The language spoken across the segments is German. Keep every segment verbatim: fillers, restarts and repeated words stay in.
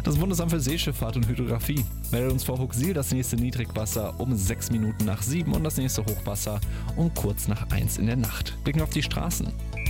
Das Bundesamt für Seeschifffahrt und Hydrographie meldet uns vor Huxil das nächste Niedrigwasser um sechs Minuten nach sieben und das nächste Hochwasser um kurz nach eins in der Nacht. Blicken auf die Straßen.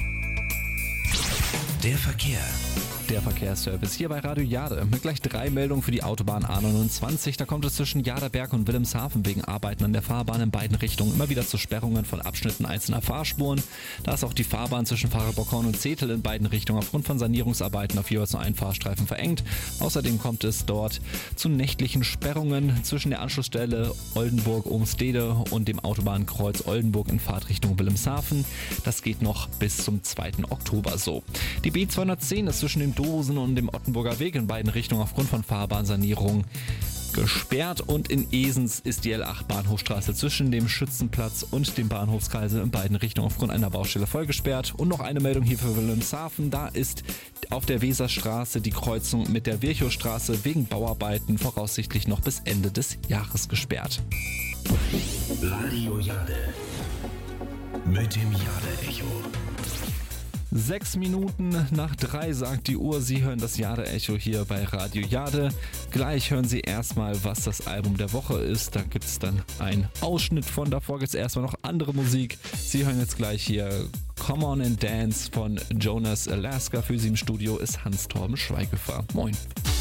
Der Verkehr. Der Verkehrsservice hier bei Radio Jade mit gleich drei Meldungen für die Autobahn A neunundzwanzig. Da kommt es zwischen Jaderberg und Wilhelmshaven wegen Arbeiten an der Fahrbahn in beiden Richtungen immer wieder zu Sperrungen von Abschnitten einzelner Fahrspuren. Da ist auch die Fahrbahn zwischen Fahrenbockhorn und Zetel in beiden Richtungen aufgrund von Sanierungsarbeiten auf jeweils nur einen Fahrstreifen verengt. Außerdem kommt es dort zu nächtlichen Sperrungen zwischen der Anschlussstelle Oldenburg-Ohmstede und dem Autobahnkreuz Oldenburg in Fahrtrichtung Wilhelmshaven. Das geht noch bis zum zweiten Oktober so. Die B zweihundertzehn ist zwischen dem Dosen und dem Ottenburger Weg in beiden Richtungen aufgrund von Fahrbahnsanierung gesperrt und in Esens ist die L acht Bahnhofstraße zwischen dem Schützenplatz und dem Bahnhofskreisel in beiden Richtungen aufgrund einer Baustelle voll gesperrt. Und noch eine Meldung hier für Wilhelmshaven, da ist auf der Weserstraße die Kreuzung mit der Virchowstraße wegen Bauarbeiten voraussichtlich noch bis Ende des Jahres gesperrt. Radio Jade mit dem Jade-Echo. Sechs Minuten nach drei sagt die Uhr. Sie hören das Jade-Echo hier bei Radio Jade. Gleich hören Sie erstmal, was das Album der Woche ist. Da gibt es dann einen Ausschnitt von. Davor gibt es erstmal noch andere Musik. Sie hören jetzt gleich hier Come On and Dance von Jonas Alaska. Für Sie im Studio ist Hans-Torben Schweigefer. Moin.